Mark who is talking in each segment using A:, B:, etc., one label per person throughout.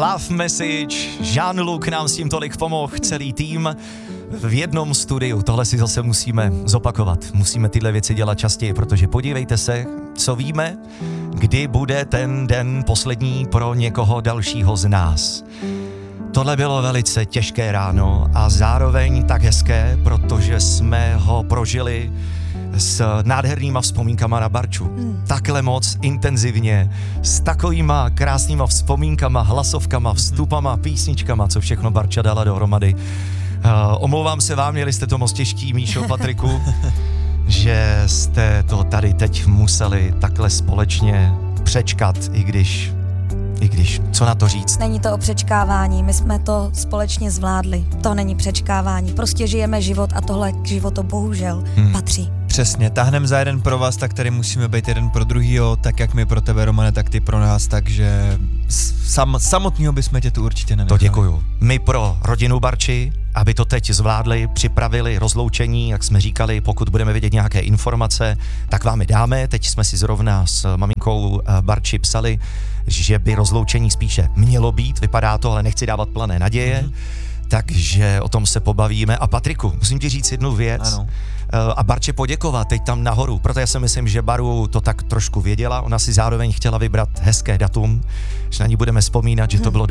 A: Love Message, Jean-Luc nám s tím tolik pomohl, celý tým v jednom studiu. Tohle si zase musíme zopakovat. Musíme tyhle věci dělat častěji, protože podívejte se, co víme, kdy bude ten den poslední pro někoho dalšího z nás. Tohle bylo velice těžké ráno a zároveň tak hezké, protože jsme ho prožili s nádhernýma vzpomínkama na Barču. Takhle moc intenzivně, s takovýma krásnýma vzpomínkama, hlasovkama, vstupama, písničkama, co všechno Barča dala dohromady. Omlouvám se vám, měli jste to moc těžký, Míšo, Patriku, že jste to tady teď museli takhle společně přečkat, i když, co na to říct?
B: Není to o přečkávání, my jsme to společně zvládli. To není přečkávání, prostě žijeme život a tohle k životu bohužel patří.
C: Přesně, tahnem za jeden pro vás, tak tady musíme být jeden pro druhýho, tak jak my pro tebe, Romane, tak ty pro nás, takže samotného bychom tě tu určitě nenechali.
A: To děkuju. My pro rodinu Barči, aby to teď zvládli, připravili rozloučení, jak jsme říkali, pokud budeme vědět nějaké informace, tak vám je dáme. Teď jsme si zrovna s maminkou Barči psali, že by rozloučení spíše mělo být, vypadá to, ale nechci dávat plané naděje, takže o tom se pobavíme. A Patriku, musím ti říct jednu věc.
C: Ano.
A: A Barče poděkovat teď tam nahoru, protože já si myslím, že Baru to tak trošku věděla, ona si zároveň chtěla vybrat hezké datum, že na ní budeme vzpomínat, že to bylo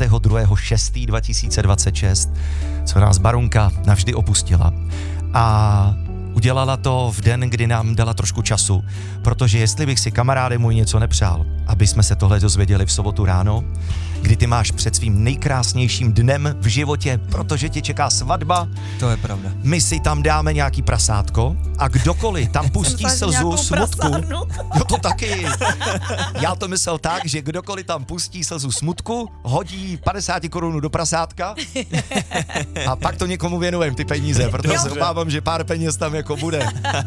A: 22.6.2026, co nás Barunka navždy opustila. A udělala to v den, kdy nám dala trošku času, protože jestli bych si kamaráde můj něco nepřál, aby jsme se tohle dozvěděli v sobotu ráno, kdy ty máš před svým nejkrásnějším dnem v životě, protože tě čeká svatba.
C: To je pravda.
A: My si tam dáme nějaký prasátko a kdokoliv tam pustí slzu smutku, jo to taky, já to myslel tak, že kdokoliv tam pustí slzu smutku, hodí 50 korun do prasátka a pak to někomu věnujem ty peníze, protože se obávám, že pár peněz tam jako bude.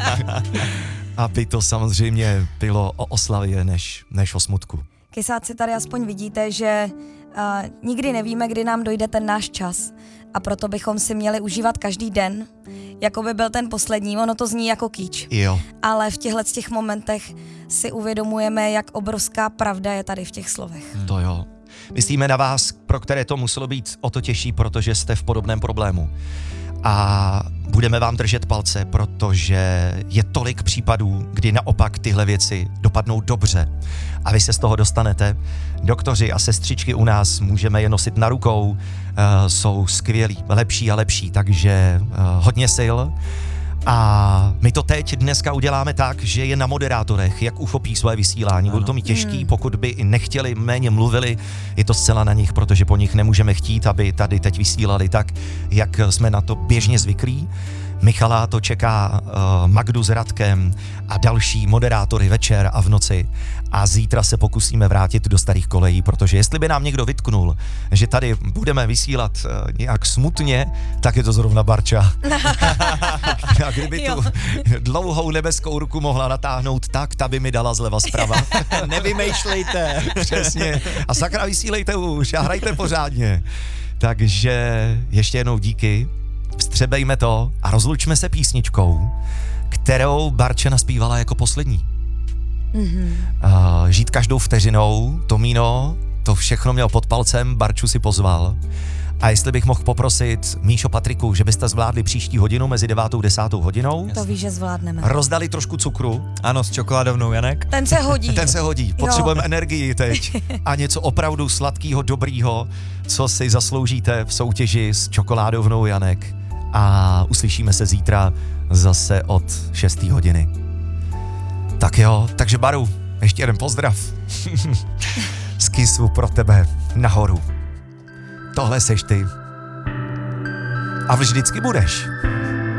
A: Aby to samozřejmě bylo o oslavě než o smutku.
B: Kysáci, tady aspoň vidíte, že nikdy nevíme, kdy nám dojde ten náš čas a proto bychom si měli užívat každý den, jako by byl ten poslední. Ono to zní jako kýč,
A: jo.
B: Ale v těch momentech si uvědomujeme, jak obrovská pravda je tady v těch slovech.
A: To jo. Myslíme na vás, pro které to muselo být o to těžší, protože jste v podobném problému. A budeme vám držet palce, protože je tolik případů, kdy naopak tyhle věci dopadnou dobře a vy se z toho dostanete. Doktoři a sestřičky u nás můžeme je nosit na rukou, jsou skvělí, lepší a lepší, takže hodně sil. A my to teď dneska uděláme tak, že je na moderátorech, jak uchopí své vysílání. Budou to mít těžký, pokud by i nechtěli, méně mluvili, je to zcela na nich, protože po nich nemůžeme chtít, aby tady teď vysílali tak, jak jsme na to běžně zvyklí. Michala to čeká, Magdu s Radkem a další moderátory večer a v noci. A zítra se pokusíme vrátit do starých kolejí, protože jestli by nám někdo vytknul, že tady budeme vysílat nějak smutně, tak je to zrovna Barča. A kdyby tu dlouhou nebeskou ruku mohla natáhnout tak, ta by mi dala zleva zprava.
C: Nevymýšlejte.
A: Přesně. A sakra, vysílejte už a hrajte pořádně. Takže ještě jednou díky. Vstřebejme to a rozlučme se písničkou, kterou Barča naspívala jako poslední. Žít každou vteřinou, Tomíno to všechno měl pod palcem, Barču si pozval. A jestli bych mohl poprosit Míšo, Patriku, že byste zvládli příští hodinu mezi 9. a 10. hodinou.
B: To víš, že zvládneme.
A: Rozdali trošku cukru.
C: Ano, s čokoládovnou, Janek.
B: Ten se hodí.
A: Ten se hodí. Potřebujeme energii teď. A něco opravdu sladkého, dobrýho, co si zasloužíte v soutěži s čokoládovnou, Janek. A uslyšíme se zítra zase od 6. hodiny. Tak jo, takže Baru, ještě jeden pozdrav. Z Kissu pro tebe nahoru. Tohle seš ty. A vždycky budeš.